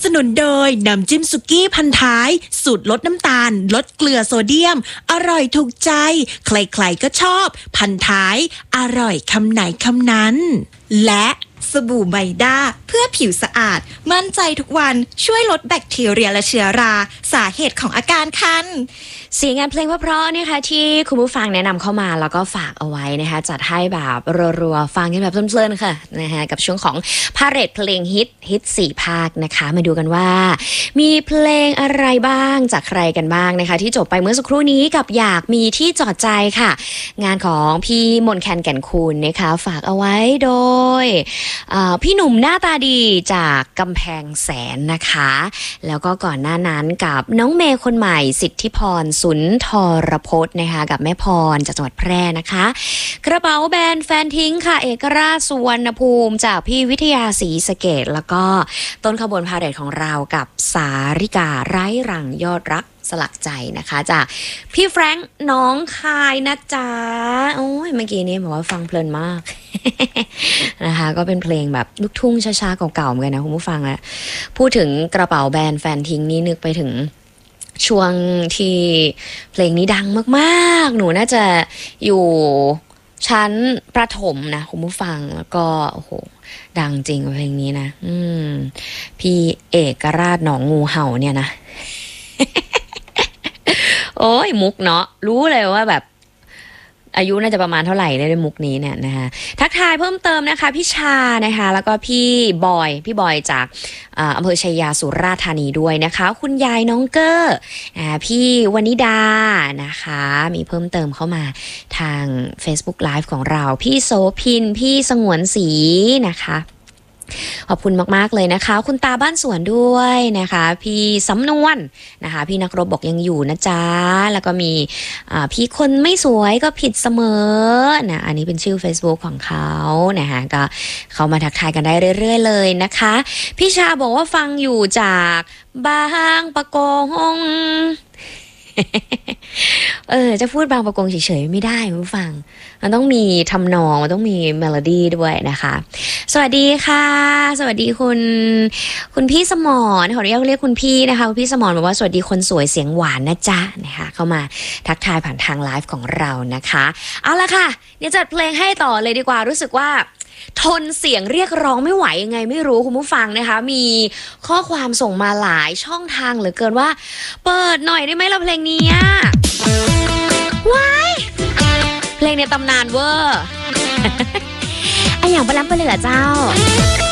นุนโดยน้ำจิ้มสุกี้พันท้ายสูตรลดน้ำตาลลดเกลือโซเดียมอร่อยถูกใจใครๆก็ชอบพันท้ายอร่อยคำไหนคำนั้นและสบู่ไมด้าเพื่อผิวสะอาดมั่นใจทุกวันช่วยลดแบคทีเรียและเชื้อราสาเหตุของอาการคันเสียงงานเพลงเพราะๆนะคะที่คุณผู้ฟังแนะนำเข้ามาแล้วก็ฝากเอาไว้นะคะจัดให้แบบรัวๆฟังกันแบบเพลินๆค่ะนะคะกับช่วงของพาเหรดเพลงฮิต4ภาคนะคะมาดูกันว่ามีเพลงอะไรบ้างจากใครกันบ้างนะคะที่จบไปเมื่อสักครู่นี้กับอยากมีที่จอดใจค่ะงานของพี่มนต์แคนแก่นคูณนะคะฝากเอาไว้โดยพี่หนุ่มหน้าตาดีจากกำแพงแสนนะคะแล้วก็ก่อนหน้านั้นกับน้องเมย์คนใหม่สิทธิพรสุนทรพจน์นะคะกับแม่พรจากจังหวัดแพร่นะคะกระเป๋าแบรนด์แฟนทิ้งค่ะเอกราชสุวรรณภูมิจากพี่วิทยาศรีสะเกษแล้วก็ต้นขบวนพาเหรดของเรากับสาริกาไร้รังยอดรักสลักใจนะคะจากพี่แฟรงค์น้องคายนะจ๊ะโอ้ยเมื่อกี้นี้บอกว่าฟังเพลินมาก นะคะก็เป็นเพลงแบบลูกทุ่งช้าๆเก่าๆเหมือนกันนะคุณผู้ฟังนะพูดถึงกระเป๋าแบรนด์แฟนทิ้งนี่นึกไปถึงช่วงที่เพลงนี้ดังมากๆหนูน่าจะอยู่ชั้นประถมนะคุณผู้ฟังแล้วก็โอ้โหดังจริงเพลงนี้นะพี่เอกราชหนองงูเห่าเนี่ยนะ โอ้ยมุกเนาะรู้เลยว่าแบบอายุน่าจะประมาณเท่าไหร่ในมุกนี้เนี่ยนะคะทักทายเพิ่มเติมนะคะพี่ชานะคะแล้วก็พี่บอยจากอำเภอชัยยาสุราษฎร์ธานีด้วยนะคะคุณยายน้องเกอร์พี่วนิดานะคะมีเพิ่มเติมเข้ามาทาง Facebook Live ของเราพี่โสพินพี่สงวนศรีนะคะขอบคุณมากๆเลยนะคะคุณตาบ้านสวนด้วยนะคะพี่สำนวนนะคะพี่นักรบบอกยังอยู่นะจ๊ะแล้วก็มีพี่คนไม่สวยก็ผิดเสมอนะอันนี้เป็นชื่อ Facebook ของเขานะคะก็เข้ามาทักทายกันได้เรื่อยๆเลยนะคะพี่ชาบอกว่าฟังอยู่จากบางปะกง จะพูดบางประกงเฉยๆไม่ได้คุณฟังมันต้องมีทำนองมันต้องมีเมโลดี้ด้วยนะคะสวัสดีค่ะสวัสดีคุณพี่สมรขออนุญาตเรียกคุณพี่นะคะคุณพี่สมรบอกว่าสวัสดีคนสวยเสียงหวานนะจ๊ะนะคะเข้ามาทักทายผ่านทางไลฟ์ของเรานะคะเอาละค่ะเดี๋ยวจัดเพลงให้ต่อเลยดีกว่ารู้สึกว่าทนเสียงเรียกร้องไม่ไหวยังไงไม่รู้คุณผู้ฟังนะคะมีข้อความส่งมาหลายช่องทางเหลือเกินว่าเปิดหน่อยได้ไหมล่ะเพลงนี้ว้ายเพลงในตำนานเวอร์ไออย่างปลาล้ำปลาเหลือเจ้า